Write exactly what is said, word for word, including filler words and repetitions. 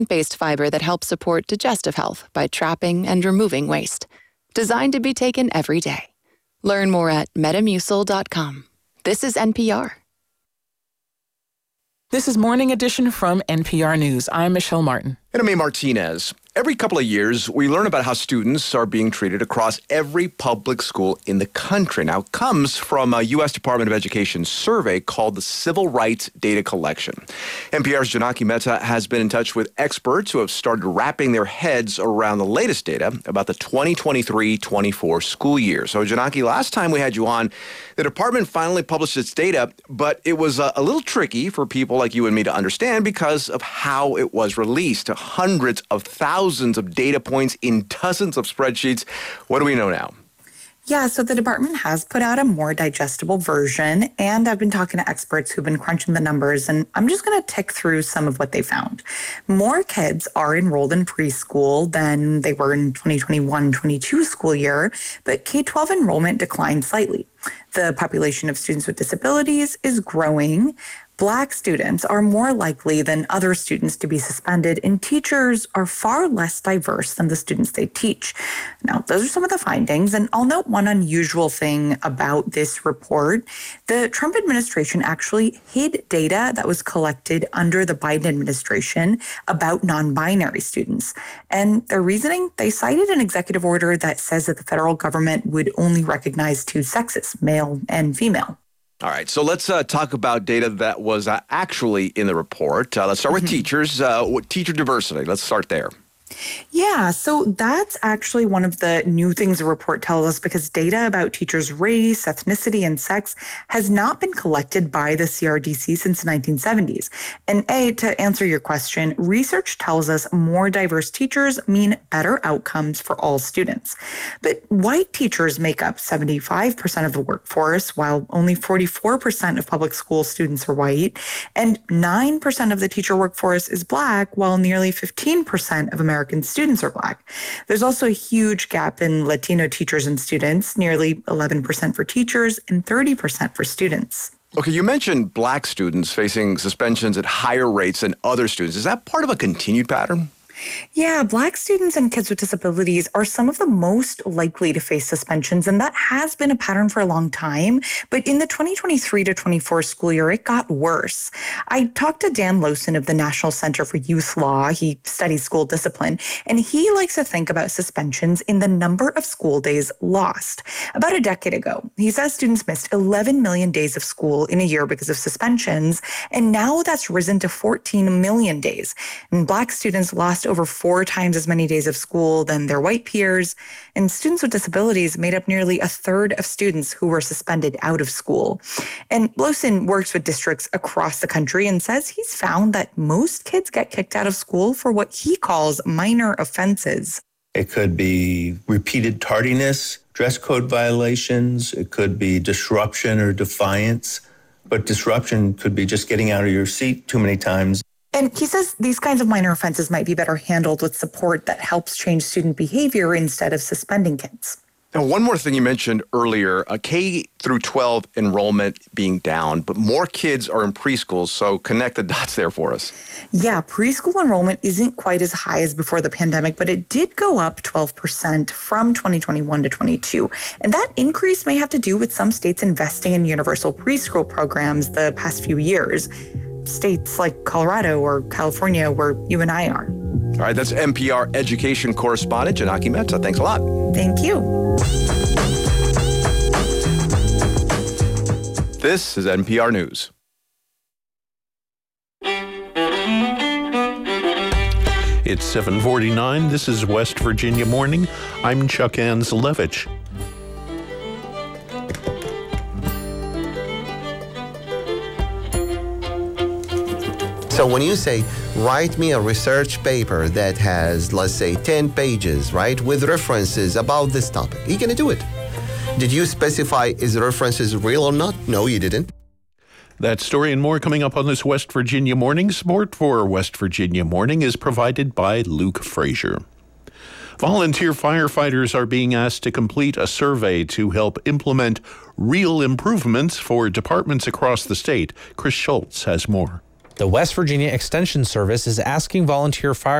plant-based fiber that helps support digestive health by trapping and removing waste. Designed to be taken every day. Learn more at metamucil dot com. This is N P R. This is Morning Edition from N P R News. I'm Michelle Martin. And I'm A. Martinez. Every couple of years, we learn about how students are being treated across every public school in the country. Now, it comes from a U S Department of Education survey called the Civil Rights Data Collection. N P R's Janaki Mehta has been in touch with experts who have started wrapping their heads around the latest data about the twenty twenty-three twenty-four school year. So, Janaki, last time we had you on, the department finally published its data, but it was a, a little tricky for people like you and me to understand because of how it was released. Hundreds of thousands of data points in dozens of spreadsheets. What do we know now? Yeah, so the department has put out a more digestible version, and I've been talking to experts who've been crunching the numbers, and I'm just going to tick through some of what they found. More kids are enrolled in preschool than they were in twenty twenty-one twenty-two school year, but K twelve enrollment declined slightly. The population of students with disabilities is growing. Black students are more likely than other students to be suspended, and teachers are far less diverse than the students they teach. Now, those are some of the findings, and I'll note one unusual thing about this report. The Trump administration actually hid data that was collected under the Biden administration about non-binary students. And their reasoning, they cited an executive order that says that the federal government would only recognize two sexes, male and female. All right, so let's uh, talk about data that was uh, actually in the report. Uh, let's start with mm-hmm. teachers, uh, teacher diversity. Let's start there. Yeah, so that's actually one of the new things the report tells us, because data about teachers' race, ethnicity, and sex has not been collected by the C R D C since the nineteen seventies. And A, to answer your question, research tells us more diverse teachers mean better outcomes for all students. But white teachers make up seventy-five percent of the workforce, while only forty-four percent of public school students are white, and nine percent of the teacher workforce is Black, while nearly fifteen percent of Americans American students are Black. There's also a huge gap in Latino teachers and students, nearly eleven percent for teachers and thirty percent for students. Okay, you mentioned Black students facing suspensions at higher rates than other students. Is that part of a continued pattern? Yeah, Black students and kids with disabilities are some of the most likely to face suspensions, and that has been a pattern for a long time. But in the twenty twenty-three to twenty-four school year, it got worse. I talked to Dan Lowson of the National Center for Youth Law. He studies school discipline, and he likes to think about suspensions in the number of school days lost. About a decade ago, he says students missed eleven million days of school in a year because of suspensions, and now that's risen to fourteen million days. And Black students lost over four times as many days of school than their white peers, and students with disabilities made up nearly a third of students who were suspended out of school. And Lowson works with districts across the country and says he's found that most kids get kicked out of school for what he calls minor offenses. It could be repeated tardiness, dress code violations, it could be disruption or defiance, but disruption could be just getting out of your seat too many times. And he says these kinds of minor offenses might be better handled with support that helps change student behavior instead of suspending kids. Now, one more thing you mentioned earlier, a K through twelve enrollment being down, but more kids are in preschools, so connect the dots there for us. Yeah, preschool enrollment isn't quite as high as before the pandemic, but it did go up twelve percent from twenty twenty-one to twenty-two. And that increase may have to do with some states investing in universal preschool programs the past few years. States like Colorado or California, where you and I are. All right, that's N P R education correspondent Janaki Mehta. Thanks a lot. Thank you. This is N P R News. It's seven forty-nine. This is West Virginia Morning. I'm Chuck Anzelevich. So when you say, write me a research paper that has, let's say, ten pages, right, with references about this topic, you're going to do it. Did you specify is the references real or not? No, you didn't. That story and more coming up on this West Virginia Morning. Support for West Virginia Morning is provided by Luke Frazier. Volunteer firefighters are being asked to complete a survey to help implement real improvements for departments across the state. Chris Schultz has more. The West Virginia Extension Service is asking volunteer fire